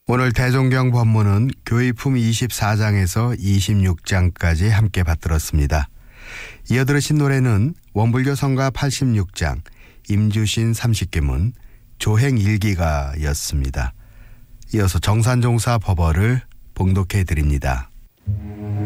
오늘 대종경 법문은 교의품 24장에서 26장까지 함께 받들었습니다. 이어 들으신 노래는 원불교 성가 86장, 임주신 30계문, 조행 일기가였습니다. 이어서 정산종사 법어를 봉독해 드립니다.